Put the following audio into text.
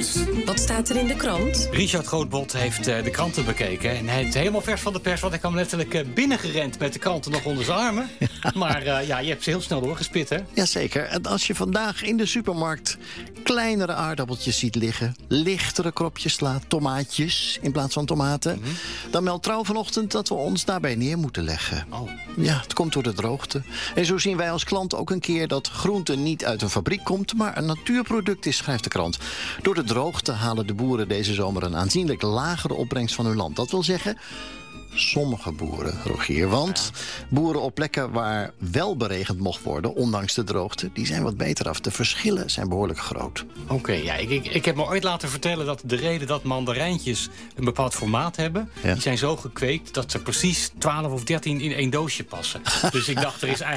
nieuws. Wat staat er in de krant? Richard Grootbot heeft de kranten bekeken. En hij heeft helemaal vers van de pers, want hij kwam letterlijk binnengerend met de kranten nog onder zijn armen. Maar je hebt ze heel snel doorgespit, hè? Jazeker. En als je vandaag in de supermarkt kleinere aardappeltjes ziet liggen, lichtere kropjes sla, tomaatjes in plaats van tomaten, dan meldt Trouw vanochtend dat we ons daarbij neer moeten leggen. Oh. Ja, het komt door de droogte. En zo zien wij als klant ook een keer dat groente niet uit een fabriek komt, maar een natuurproduct is, schrijft de krant. Door de droogte halen de boeren deze zomer een aanzienlijk lagere opbrengst van hun land. Dat wil zeggen, sommige boeren, Rogier. Want boeren op plekken waar wel beregend mocht worden, ondanks de droogte, die zijn wat beter af. De verschillen zijn behoorlijk groot. Oké, ik heb me ooit laten vertellen dat de reden dat mandarijntjes een bepaald formaat hebben, die zijn zo gekweekt dat ze precies 12 of 13 in één doosje passen. Dus ik dacht, er is eigenlijk